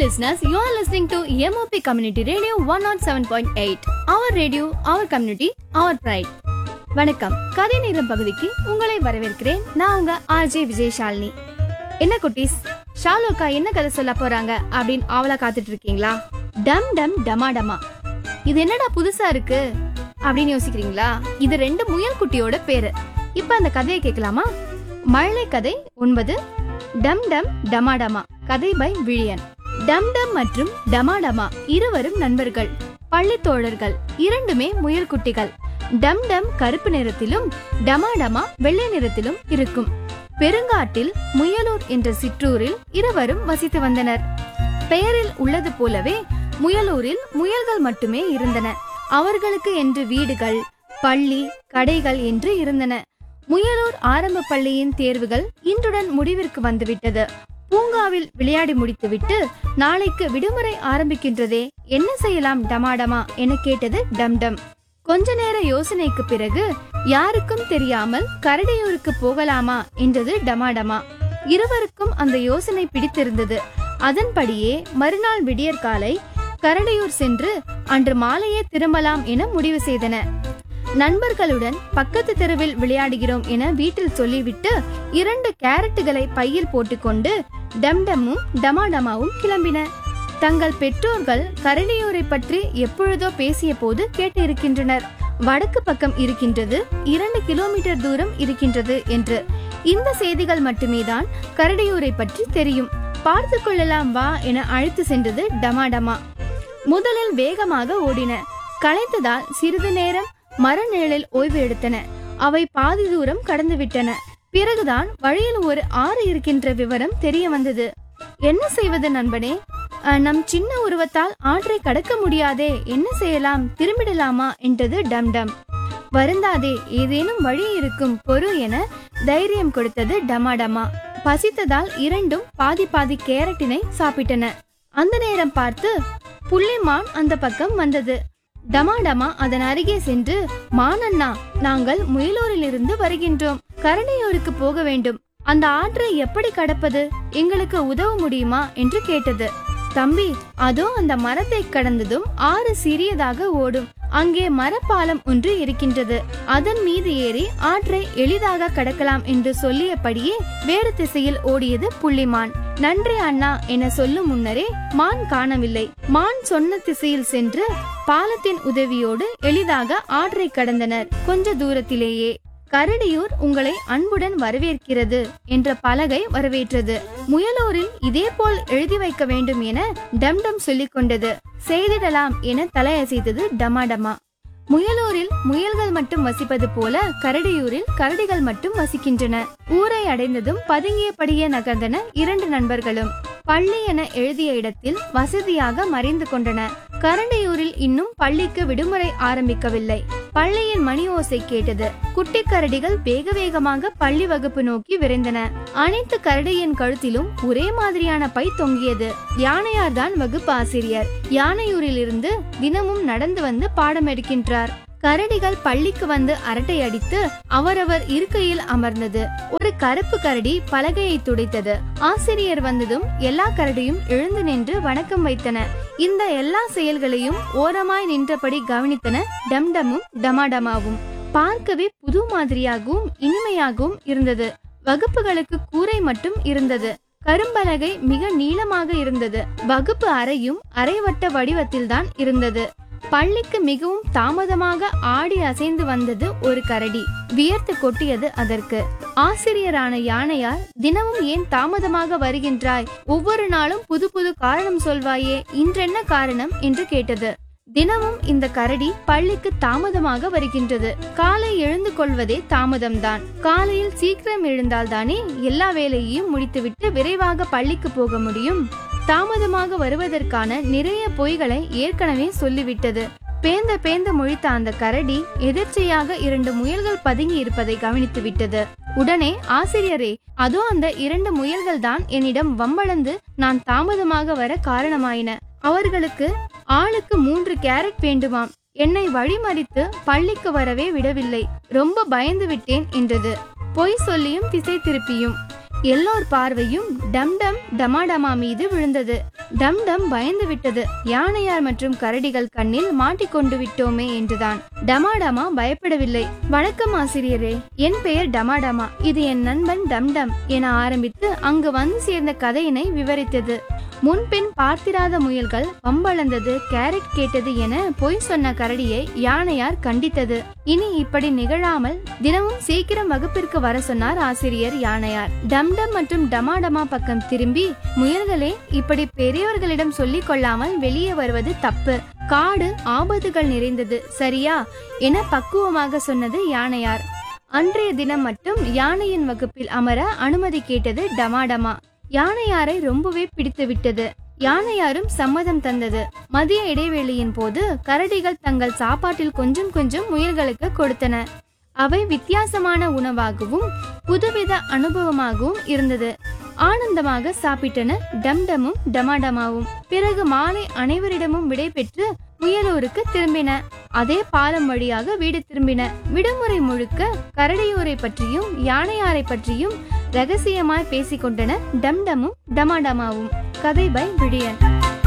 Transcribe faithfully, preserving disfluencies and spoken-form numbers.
listeners, you are listening to M O P Community Radio one oh seven point eight. Our radio, our community, our pride. வணக்கம். கதை நேரம் பகுதிக்கு உங்களை வரவேற்கிறேன். நான் உங்க ஆர்ஜே விஜயசாலினி. என்ன குட்டீஸ், ஷாலோக்கா என்ன கதை சொல்ல போறாங்க அப்படின்னு ஆவலா காத்துட்டு இருக்கீங்களா? டம் டம் டமா டமா. இது என்னடா புதுசா இருக்கு அப்படின்னு யோசிக்கிறீங்களா? இது ரெண்டு முயல் குட்டியோட பேரு. இப்ப அந்த கதையை கேட்கலாமா? மழலை கதை ஒன்பது, டம் டம் டமாடமா. கதை பை விழியன். டம் டம் மற்றும் டமாடமா இருவரும் நண்பர்கள், பள்ளி தோழர்கள். இரண்டுமே முயல் குட்டிகள். டம் டம் கருப்பு நிறத்திலும் டமாடமா வெள்ளை நிறத்திலும் இருக்கும். பெருங்காட்டில் முயலூர் என்ற சிற்றூரில் இருவரும் வசித்து வந்தனர். பெயரில் உள்ளது போலவே முயலூரில் முயல்கள் மட்டுமே இருந்தன. அவர்களுக்கு என்று வீடுகள், பள்ளி, கடைகள் என்று இருந்தன. முயலூர் ஆரம்ப பள்ளியின் தேர்வுகள் இன்றுடன் முடிவிற்கு வந்துவிட்டது. பூங்காவில் விளையாடி முடித்துவிட்டு நாளைக்கு விடுமுறை ஆரம்பிக்கின்றதே, என்ன செய்யலாம் டமாடமா என கேட்டது டம் டம். கொஞ்ச நேர யோசனைக்கு பிறகு யாருக்கும் தெரியாமல் கரடியூருக்கு போகலாமா என்றது டமாடமா. இருவருக்கும் அந்த யோசனை பிடித்திருந்தது. அதன்படியே மறுநாள் விடியற்காலை கரடியூர் சென்று அன்று மாலையே திரும்பலாம் என முடிவு செய்தன. நண்பர்களுடன் பக்கத்து தெருவில் விளையாடுகிறோம் என வீட்டில் சொல்லிவிட்டு இரண்டு கேரட்டுகளை பையில் போட்டுக்கொண்டு டம்டமும் டமாடமாவும் கிளம்பின. தங்கள் பெற்றோர்கள் கரடியூரை பற்றி எப்பொழுதோ பேசிய போது கேட்டு இருக்கின்றனர். வடக்கு பக்கம் இருக்கின்றது, இரண்டு கிலோமீட்டர் தூரம் இருக்கின்றது என்று. இந்த செய்திகள் மட்டுமே தான் கரடியூரை பற்றி தெரியும். பார்த்து கொள்ளலாம் வா என அழைத்து சென்றது டமாடமா. முதலில் வேகமாக ஓடின. களைத்ததால் சிறிது நேரம் மர நிழலில் ஓய்வு எடுத்தன. அவை பாதி தூரம் கடந்து விட்டன. பிறகுதான் வழியில் ஒரு ஆறு இருக்கின்ற விவரம் தெரிய வந்தது. என்ன செய்வது நண்பனே? நம் சின்ன உருவத்தால் ஆற்றை கடக்க முடியாதே, என்ன செய்யலாம்? திரும்பிடலாமா என்றது டம் டம். வருந்தாதே, ஏதேனும் வழி இருக்கும், பொறு என தைரியம் கொடுத்தது டமாடமா. பசித்ததால் இரண்டும் பாதி பாதி கேரட்டினை சாப்பிட்டன. அந்த நேரம் பார்த்து புள்ளிமான் அந்த பக்கம் வந்தது. டமாடமா அதன் அருகே சென்று, மானண்ணா, நாங்கள் முயலூரில் இருந்து வருகின்றோம். கரடியூருக்கு போக வேண்டும். அந்த ஆற்றை எப்படி கடப்பது? எங்களுக்கு உதவ முடியுமா என்று கேட்டது. தம்பி, அதோ அந்த மரத்தை கடந்ததும் ஆறு சிறியதாக ஓடும். அங்கே மரப்பாலம் ஒன்று இருக்கின்றது. அதன் மீது ஏறி ஆற்றை எளிதாக கடக்கலாம் என்று சொல்லியபடியே வேறு திசையில் ஓடியது புள்ளிமான். நன்றி அண்ணா என சொல்லும் முன்னரே மான் காணவில்லை. மான் சொன்ன திசையில் சென்று பாலத்தின் உதவியோடு எளிதாக ஆற்றை கடந்தனர். கொஞ்ச தூரத்திலேயே கரடியூர் உங்களை அன்புடன் வரவேற்கிறது என்ற பலகை வரவேற்றது. முயலூரில் இதே போல் எழுதி வைக்க வேண்டும் என டம்டம் சொல்லிக் கொண்டது. செய்திடலாம் என தலையசைத்தது டமாடமா. முயலூரில் முயல்கள் மட்டும் வசிப்பது போல கரடியூரில் கரடிகள் மட்டும் வசிக்கின்றன. ஊரை அடைந்ததும் பதுங்கியபடியே நகர்ந்தன இரண்டு நண்பர்களும். பள்ளி என எழுதிய இடத்தில் வசதியாக மறைந்து கொண்டன. கரடியூரில் இன்னும் பள்ளிக்கு விடுமுறை ஆரம்பிக்கவில்லை. பள்ளியின் மணி ஓசை கேட்டது. குட்டி கரடிகள் வேக வேகமாக பள்ளி வகுப்பு நோக்கி விரைந்தன. அனைத்து கரடியின் கழுத்திலும் ஒரே மாதிரியான பை தொங்கியது. யானையார் தான் வகுப்பு ஆசிரியர். யானையூரில் இருந்து தினமும் நடந்து வந்து பாடம் எடுக்கின்றார். கரடிகள் பள்ளிக்கு வந்து அரட்டை அடித்து அவரவர் இருக்கையில் அமர்ந்தது. ஒரு கருப்பு கரடி பலகையை துடைத்தது. ஆசிரியர் வந்ததும் எல்லா கரடியும் எழுந்து நின்று வணக்கம் வைத்தன. இந்த எல்லா செயல்களையும் ஓரமாய் நின்றபடி கவனித்தன டம்டமும் டமாடமாவும். பார்க்கவே புது மாதிரியாகவும் இனிமையாகவும் இருந்தது. வகுப்புகளுக்கு கூரை மட்டும் இருந்தது. கரும்பலகை மிக நீளமாக இருந்தது. வகுப்பு அறையும் அரைவட்ட வடிவத்தில் தான் இருந்தது. பள்ளிக்கு மிகவும் தாமதமாக ஆடி அசைந்து வந்தது ஒரு கரடி. வியர்த்து கொட்டியது அதற்கு. ஆசிரியரான யானையார், தினமும் ஏன் தாமதமாக வருகின்றாய்? ஒவ்வொரு நாளும் புது புது காரணம் சொல்வாயே, இன்றென்ன காரணம் என்று கேட்டது. தினமும் இந்த கரடி பள்ளிக்கு தாமதமாக வருகின்றது. காலை எழுந்து கொள்வதே தாமதம்தான். காலையில் சீக்கிரம் எழுந்தால் தானே எல்லா வேலையையும் முடித்துவிட்டு விரைவாக பள்ளிக்கு போக முடியும். தாமதமாக வருவதற்கான நிறைய பொய்களை ஏற்கனவே சொல்லிவிட்டது. பேந்த பேந்த முழித்த அந்த கரடி எதிர்ச்சையாக இரண்டு முயல்கள் பதுங்கி இருப்பதை கவனித்து விட்டது. உடனே, ஆசிரியரே, அதோ அந்த இரண்டு முயல்கள் தான் என்னிடம் வம்பளந்து நான் தாமதமாக வர காரணமாயின. அவர்களுக்கு ஆளுக்கு மூன்று கேரட் வேண்டுமாம். என்னை வழிமறித்து பள்ளிக்கு வரவே விடவில்லை. ரொம்ப பயந்து விட்டேன் என்றது. பொய் சொல்லியும் திசை திருப்பியும். எல்லோர் பார்வையும் டம்டம் டமாடமா மீது விழுந்தது. டம்டம் பயந்து விட்டது. யானையார் மற்றும் கரடிகள் கண்ணில் மாட்டிக்கொண்டு விட்டோமே என்றுதான். டமாடமா பயப்படவில்லை. வணக்கம் ஆசிரியரே, என் பெயர் டமாடமா, இது என் நண்பன் டம்டம் என ஆரம்பித்து அங்கு வந்து சேர்ந்த கதையினை விவரித்தது. முன்பின் பார்த்திராத முயல்கள் பம்பளந்தது, கேரட் கேட்டது என பொய் சொன்ன கரடியை யானையார் கண்டித்தது. இனி இப்படி நிகழாமல் தினமும் சீக்கிரம் வகுப்பிற்கு வர சொன்னார் ஆசிரியர் யானையார். டம்டம் மற்றும் டமாடமா பக்கம் திரும்பி, முயல்களே, இப்படி பெரியவர்களிடம் சொல்லிக் கொள்ளாமல் வெளியே வருவது தப்பு. காடு ஆபத்துகள் நிறைந்தது, சரியா என பக்குவமாக சொன்னது யானையார். அன்றைய தினம் மட்டும் யானையின் வகுப்பில் அமர அனுமதி கேட்டது டமாடமா. யானையாரை ரொம்பவே பிடித்து விட்டது. யானையாரும் சம்மதம் தந்தது. மதிய இடைவேளையின் போது கரடிகள் தங்கள் சாப்பாட்டில் கொஞ்சம் கொஞ்சம் முயல்களுக்கு கொடுத்தன. அவை வித்தியாசமான உணவாகவும் புதுவித அனுபவமாகவும் இருந்தது. ஆனந்தமாக சாப்பிட்டன டம்டமும் டமாடமாவும். பிறகு மாலை அனைவரிடமும் விடை பெற்று முயலூருக்கு திரும்பின. அதே பாலம் வழியாக வீடு திரும்பின. விடுமுறை முழுக்க கரடியூரை பற்றியும் யானையாரை பற்றியும் ரகசியமாய் பேசிக்கொண்டன டம்டமும் டமாடமாவும். கதை பை விடியன்.